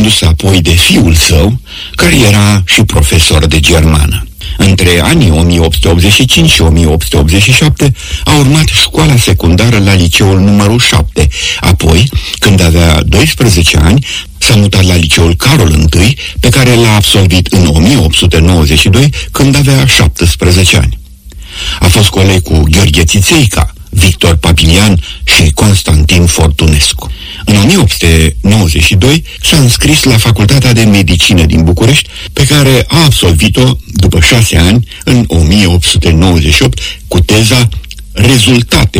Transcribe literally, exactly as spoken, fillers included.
dus apoi de fiul său, care era și profesor de germană. Între anii o mie opt sute optzeci și cinci și o mie opt sute optzeci și șapte a urmat școala secundară la liceul numărul șapte. Apoi, când avea doisprezece ani, s-a mutat la liceul Carol I, pe care l-a absolvit în o mie opt sute nouăzeci și doi, când avea șaptesprezece ani. A fost coleg cu Gheorghe Țițeica, Victor Papilian și Constantin Fortunescu. În o mie opt sute nouăzeci și doi s-a înscris la Facultatea de Medicină din București, pe care a absolvit-o după șase ani, în o mie opt sute nouăzeci și opt, cu teza Rezultate